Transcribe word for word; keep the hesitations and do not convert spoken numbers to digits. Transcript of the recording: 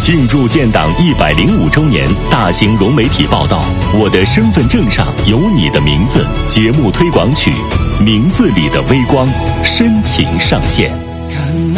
庆祝建党一百零五周年大型融媒体报道《我的身份证上有你的名字》节目推广曲《名字里的微光》深情上线。